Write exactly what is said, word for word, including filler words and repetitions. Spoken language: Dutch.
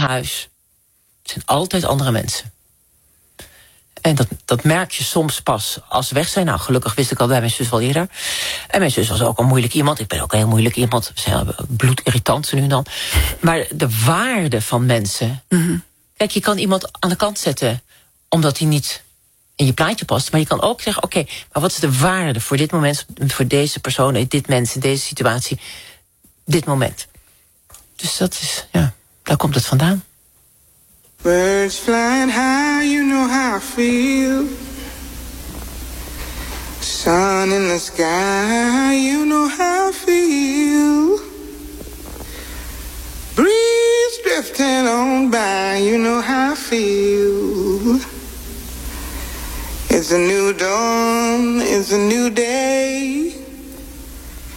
huis. Het zijn altijd andere mensen. En dat, dat merk je soms pas als ze weg zijn. Nou, gelukkig wist ik al bij mijn zus wel eerder. En mijn zus was ook een moeilijk iemand. Ik ben ook een heel moeilijk iemand. Ze zijn bloedirritant nu en dan. Maar de waarde van mensen... Mm-hmm. Kijk, je kan iemand aan de kant zetten... omdat hij niet in je plaatje past. Maar je kan ook zeggen, oké, okay, maar wat is de waarde voor dit moment... voor deze persoon, dit mens, in deze situatie... dit moment. Dus dat is, ja, daar komt het vandaan. Birds flying high, you know how I feel. Sun in the sky, you know how I feel. Breeze drifting on by, you know how I feel. It's a new dawn, it's a new day.